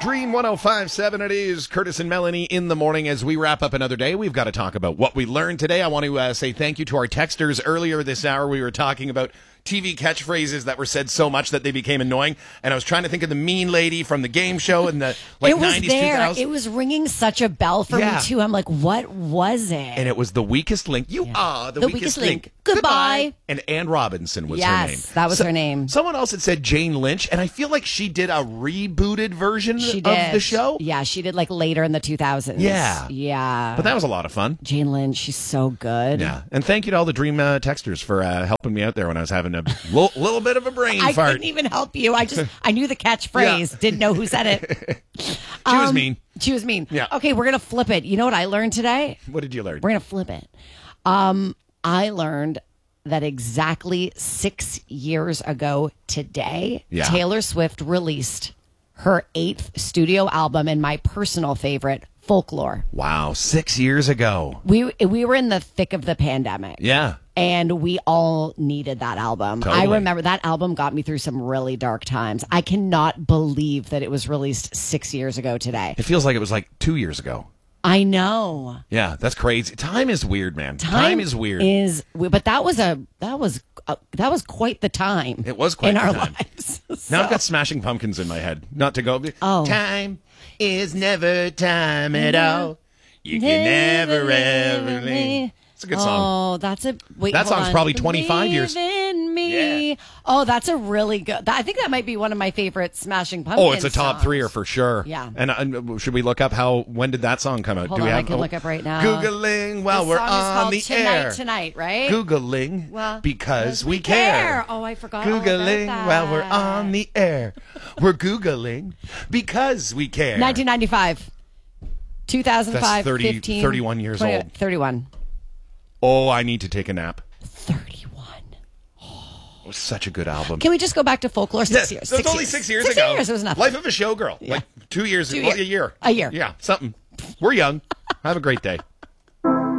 Dream 105.7, it is Curtis and Melanie in the morning as we wrap up another day. We've got to talk about what we learned today. I want to say thank you to our texters. Earlier this hour, we were talking about TV catchphrases that were said so much that they became annoying. And I was trying to think of the mean lady from the game show in the it was 90s, there. 2000s. It was ringing such a bell for me, too. I'm like, what was it? And it was the weakest link. You are the weakest link. Goodbye. And Ann Robinson was her name. Yes, that was her name. Someone else had said Jane Lynch, and I feel like she did a rebooted version of the show. Yeah, she did like later in the 2000s. Yeah. Yeah. But that was a lot of fun. Jane Lynch, she's so good. Yeah. And thank you to all the Dream texters for helping me out there when I was having a little bit of a brain I fart. couldn't even help you. I knew the catchphrase, didn't know who said it. She was mean. She was mean. Yeah. Okay, we're going to flip it. You know what I learned today? What did you learn? We're going to flip it. I learned that exactly 6 years ago today, Taylor Swift released her 8th studio album and my personal favorite, Folklore. Wow, 6 years ago. We were in the thick of the pandemic. Yeah. And we all needed that album. Totally. I remember that album got me through some really dark times. I cannot believe that it was released 6 years ago today. It feels like it was like 2 years ago. I know. Yeah, that's crazy. Time is weird, man. Time is weird. But that was quite the time. It was quite in the our time. lives. Now I've got Smashing Pumpkins in my head. Not to go. Oh. Time is never time at all. You can never ever leave. It's a good song. Oh, that's a wait. That hold song's on. probably 25 years. Believe in me. Yeah. Oh, that's a really good. I think that might be one of my favorite Smashing Pumpkins. Oh, it's a top songs. 3er for sure. Yeah. And should we look up when did that song come out? Hold on, I can look up right now. Googling while The we're song on the is called air. Tonight, right? Googling Well, because we care. Oh, I forgot all Googling about that. while we're on the air. We're Googling because we care. 1995. 2005, That's 15, 31 years 20, old. 31. Oh, I need to take a nap. 31. It was such a good album. Can we just go back to Folklore? 6 years. It was only 6 years ago. 6 years, it was nothing. Life of a Showgirl. Yeah. Like 2 years. 2 well, years. a year. A year. Yeah, something. We're young. Have a great day.